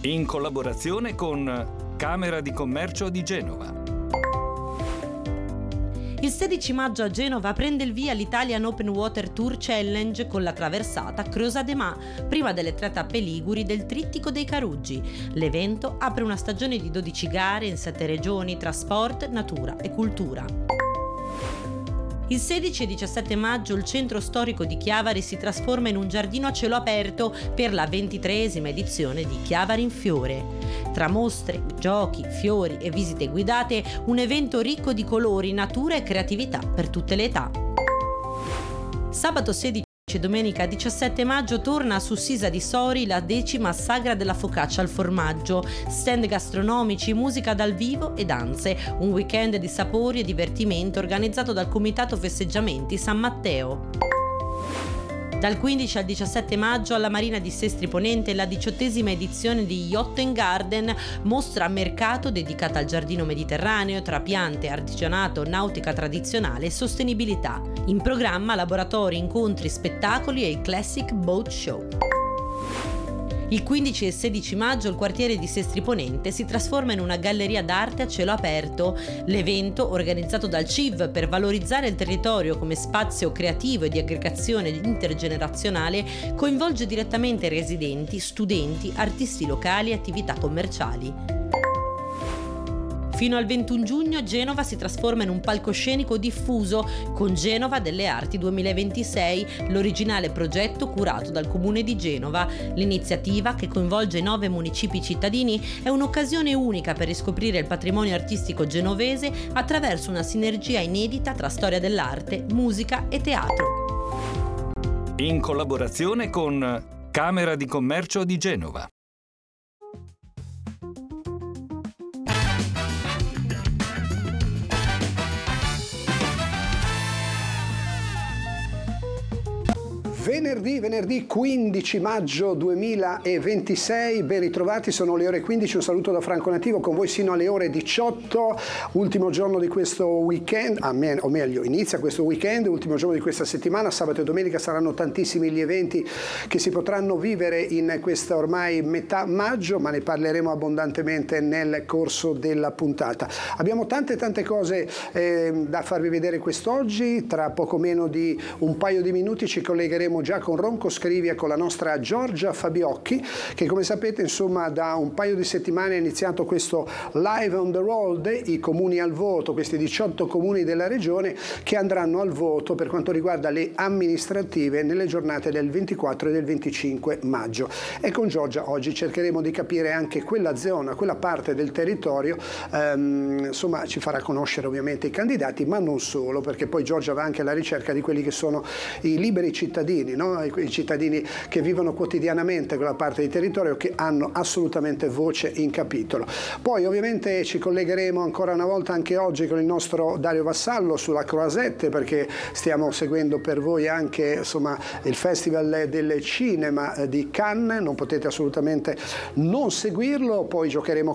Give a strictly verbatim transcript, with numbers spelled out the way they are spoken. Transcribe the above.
in collaborazione con Camera di Commercio di Genova. Il sedici maggio a Genova prende il via l'Italian Open Water Tour Challenge con la traversata Creusa de Mar, prima delle tre tappe liguri del Trittico dei Caruggi. L'evento apre una stagione di dodici gare in sette regioni tra sport, natura e cultura. Il sedici e diciassette maggio il centro storico di Chiavari si trasforma in un giardino a cielo aperto per la ventitreesima edizione di Chiavari in Fiore. Tra mostre, giochi, fiori e visite guidate, un evento ricco di colori, natura e creatività per tutte le età. Sabato sedici e domenica diciassette maggio torna a Sussisa di Sori la decima Sagra della Focaccia al formaggio, stand gastronomici, musica dal vivo e danze, un weekend di sapori e divertimento organizzato dal Comitato Festeggiamenti San Matteo. Dal quindici al diciassette maggio alla Marina di Sestri Ponente la diciottesima edizione di Yacht and Garden, mostra a mercato dedicata al giardino mediterraneo tra piante, artigianato, nautica tradizionale e sostenibilità. In programma laboratori, incontri, spettacoli e il Classic Boat Show. Il quindici e sedici maggio il quartiere di Sestri Ponente si trasforma in una galleria d'arte a cielo aperto. L'evento, organizzato dal C I V per valorizzare il territorio come spazio creativo e di aggregazione intergenerazionale, coinvolge direttamente residenti, studenti, artisti locali e attività commerciali. Fino al ventuno giugno Genova si trasforma in un palcoscenico diffuso con Genova delle Arti duemilaventisei, l'originale progetto curato dal Comune di Genova. L'iniziativa, che coinvolge nove municipi cittadini, è un'occasione unica per riscoprire il patrimonio artistico genovese attraverso una sinergia inedita tra storia dell'arte, musica e teatro. In collaborazione con Camera di Commercio di Genova. Venerdì, venerdì quindici maggio duemilaventisei, ben ritrovati, sono le ore quindici, un saluto da Franco Nativo con voi sino alle ore diciotto, ultimo giorno di questo weekend, o meglio inizia questo weekend, ultimo giorno di questa settimana, sabato e domenica saranno tantissimi gli eventi che si potranno vivere in questa ormai metà maggio, ma ne parleremo abbondantemente nel corso della puntata. Abbiamo tante tante cose eh, da farvi vedere quest'oggi, tra poco meno di un paio di minuti ci collegheremo già con Ronco Scrivia, con la nostra Giorgia Fabiocchi, che come sapete insomma da un paio di settimane ha iniziato questo Live on the Road, i comuni al voto, questi diciotto comuni della regione che andranno al voto per quanto riguarda le amministrative nelle giornate del ventiquattro e del venticinque maggio. E con Giorgia oggi cercheremo di capire anche quella zona, quella parte del territorio, ehm, insomma ci farà conoscere ovviamente i candidati, ma non solo, perché poi Giorgia va anche alla ricerca di quelli che sono i liberi cittadini, no? I cittadini che vivono quotidianamente quella parte di territorio, che hanno assolutamente voce in capitolo. Poi ovviamente ci collegheremo ancora una volta anche oggi con il nostro Dario Vassallo sulla Croisette, perché stiamo seguendo per voi anche insomma il Festival del Cinema di Cannes, non potete assolutamente non seguirlo. Poi giocheremo